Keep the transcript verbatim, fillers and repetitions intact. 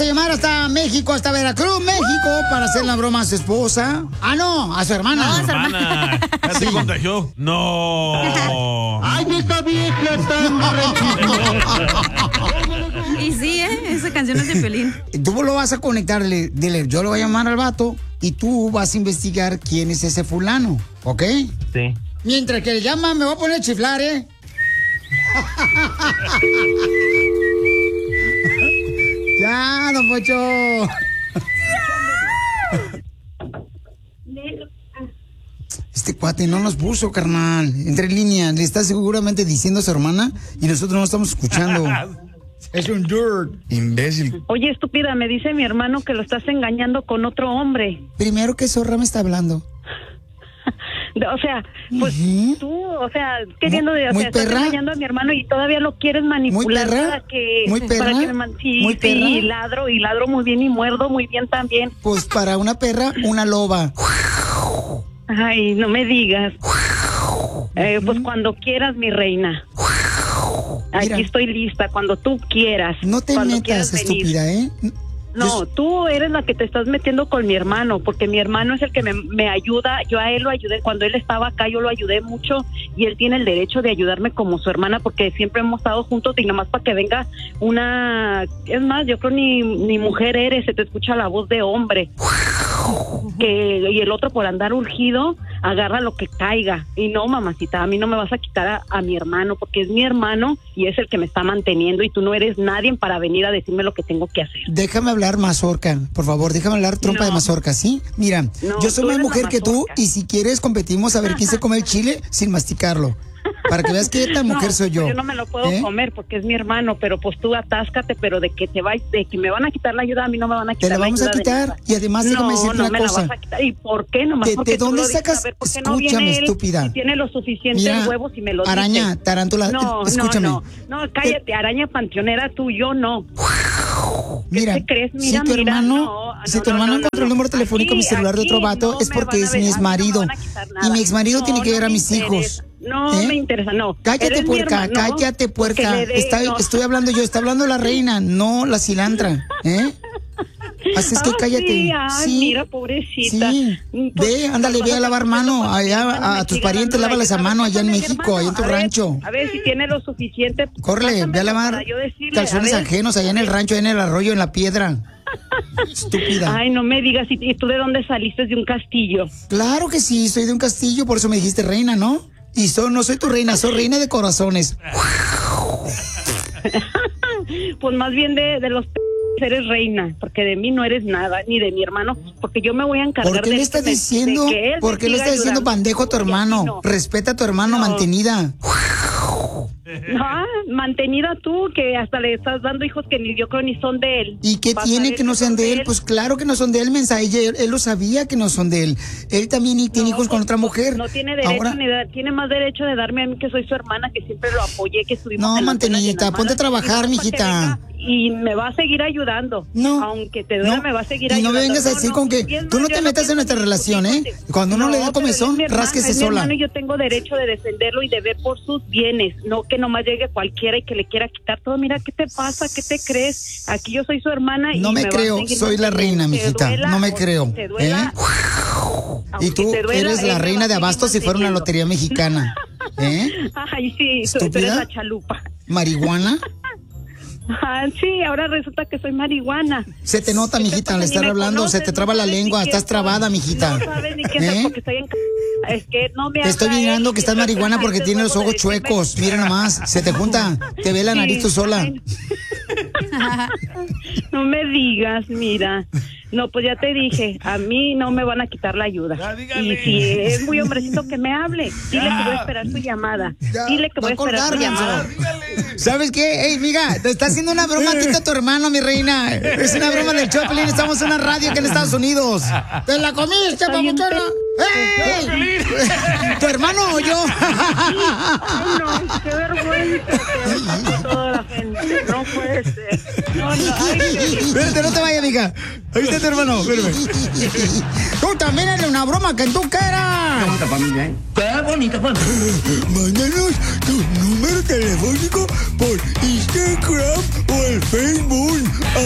a llamar hasta México, hasta Veracruz, México, para hacer la broma a su esposa. Ah, no, a su hermana. No, a su hermana. ¿Ya se contagió? No. Ay, esta vieja tan Y sí, ¿eh? Esa canción es de Piolín. Tú lo vas a conectar, dile, dile, yo lo voy a llamar al vato y tú vas a investigar quién es ese fulano, ¿ok? Sí. Mientras que le llama, me voy a poner a chiflar, ¿eh? Ya, don Pocho. Este cuate no nos puso, carnal. Entre líneas, le está seguramente diciendo a su hermana y nosotros no estamos escuchando. Es un dirt. Imbécil. Oye, estúpida, me dice mi hermano que lo estás engañando con otro hombre. Primero, ¿qué zorra me está hablando? O sea, pues uh-huh. tú, o sea, queriendo de, o muy sea, perra. estás engañando a mi hermano y todavía lo quieres manipular muy perra. para que, muy perra. para que me man... sí, muy sí, perra. y ladro y ladro muy bien y muerdo muy bien también. Pues para una perra, una loba. Ay, no me digas. Eh, pues cuando quieras, mi reina. Aquí Mira, estoy lista, cuando tú quieras. No te metas, estúpida, ¿eh? No, tú eres la que te estás metiendo con mi hermano, porque mi hermano es el que me, me ayuda. Yo a él lo ayudé cuando él estaba acá, yo lo ayudé mucho y él tiene el derecho de ayudarme como su hermana, porque siempre hemos estado juntos y nomás para que venga una... Es más, yo creo ni, ni mujer eres, se te escucha la voz de hombre. Que, y el otro por andar urgido agarra lo que caiga. Y no, mamacita, a mí no me vas a quitar a, a mi hermano, porque es mi hermano y es el que me está manteniendo y tú no eres nadie para venir a decirme lo que tengo que hacer. Déjame hablar, mazorca, por favor, déjame hablar, trompa no. de mazorca, ¿sí? Mira, no, yo soy más mujer que tú y si quieres competimos a ver quién se come el chile sin masticarlo. Para que veas qué tan mujer no, soy yo. Yo no me lo puedo ¿Eh? comer porque es mi hermano, pero pues tú atáscate, pero de que te va, de que me van a quitar la ayuda, a mí no me van a quitar la ayuda. Te la vamos la a quitar y además déjame no, decirte no una me cosa. La vas a quitar. ¿Y por qué? Nomás ¿De, porque de dónde tú lo sacas? Ver, Escúchame, no viene estúpida. Él, y tiene los suficientes Mira, huevos y me lo araña, dice. tarántula, no, escúchame. No, no, no, cállate, te... araña panteonera, tú, yo no. Mira, ¿Qué te crees? Mira, si tu mira, hermano, no, si tu no, hermano no, encontró no, el número telefónico aquí, mi celular de otro vato no es porque es mi exmarido. Y mi exmarido no tiene que ver a mis hijos. No ¿Eh? me interesa, no. Cállate, puerca, hermano, cállate, puerca. De, Está, no. Estoy hablando yo, está hablando la reina, no la cilantra, ¿eh? Así es que cállate. Sí, ay, sí, mira, pobrecita. Sí. Ve, ándale, ve a lavar mano. Allá a, a tus parientes, lávales a mano allá en México, allá en tu rancho. A ver si tiene lo suficiente. Córrele, ve a lavar calzones ajenos allá en el rancho, allá en el arroyo, en la piedra. Estúpida. Ay, no me digas, ¿y tú de dónde saliste? ¿De un castillo? Claro que sí, soy de un castillo, por eso me dijiste reina, ¿no? Y so, no soy tu reina, soy reina de corazones. Pues más bien de, de los p eres reina, porque de mí no eres nada, ni de mi hermano, porque yo me voy a encargar de... ¿Por qué le estás diciendo, ¿por qué le estás diciendo bandejo a tu hermano? No. Respeta a tu hermano, no. mantenida. No, mantenida tú, que hasta le estás dando hijos que ni yo creo ni son de él. ¿Y qué tiene que no sean de él? Pues claro que no son de él, mensaje. Él, él lo sabía que no son de él. Él también tiene no, hijos con otra mujer. No tiene derecho, Ahora... ni de, tiene más derecho de darme a mí, que soy su hermana, que siempre lo apoyé, que estuvimos No, mantenidita, ponte a trabajar, mijita. Y me va a seguir ayudando. No. Aunque te duela, no. me va a seguir y ayudando. Y no me vengas a decir no, con que tú no te metas en nuestra relación, ¿eh? Cuando uno no, le da comezón, rásquese sola. Y yo tengo derecho de defenderlo y de ver por sus bienes. No que nomás llegue cualquiera y que le quiera quitar todo. Mira, ¿qué te pasa? ¿Qué te crees? Aquí yo soy su hermana y no me, me creo, soy la reina, mijita. No me creo. ¿Eh? Y tú eres la reina de Abastos si fuera una lotería mexicana. ¿Eh? Ay, sí, tú eres la chalupa. ¿Marihuana? Ah, sí, ahora resulta que soy marihuana. Se te nota, mijita, al estar hablando, conoces, se te traba no la lengua, estás trabada, mijita. No sabes ni qué ¿Eh? Porque estoy en... Es que no me te estoy mirando que estás marihuana porque tienes los ojos chuecos. Mira nomás, se te junta, te ve la nariz tú sola. No me digas, mira. No, pues ya te dije, a mí no me van a quitar la ayuda. Ya, y si es muy hombrecito que me hable, dile ya. que voy a esperar su llamada. Ya. Dile que voy a esperar su llamada. ¿Sabes qué? Ey, miga, te está haciendo una broma aquí a tu hermano, mi reina. Es una broma del Choplin, estamos en una radio aquí en Estados Unidos. ¡Te la comiste, papuchona! ¡Ey! ¿Tu hermano o yo? Ay, no, qué vergüenza. Toda la gente, no puede ser. No, no, ay, espérate, no te vayas, mija. Ahí está tu hermano, espérame. Tú también eres una broma que tú quieras. Qué bonita familia, ¿eh? Qué bonita familia. Mándanos tu número telefónico por Instagram o el Facebook.